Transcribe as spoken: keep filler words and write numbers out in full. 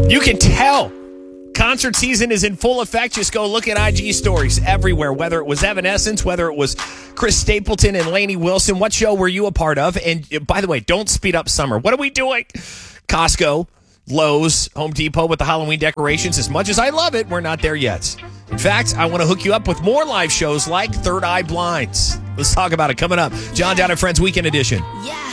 You can tell concert season is in full effect. Just go look at I G stories everywhere, whether it was Evanescence, whether it was Chris Stapleton and Lainey Wilson. What show were you a part of? And by the way, don't speed up summer. What are we doing? Costco, Lowe's, Home Depot with the Halloween decorations. As much as I love it, we're not there yet. In fact, I want to hook you up with more live shows like Third Eye Blinds. Let's talk about it coming up. John Down and Friends Weekend Edition. Yeah.